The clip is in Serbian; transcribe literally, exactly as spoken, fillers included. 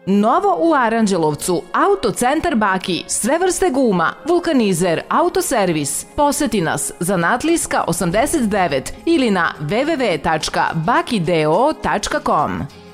Novo u Aranđelovcu, Autocentar Baki, sve vrste guma, vulkanizer, autoservis. Poseti nas, Zanatlijska osamdeset devet ili na w w w tačka bakideo tačka com.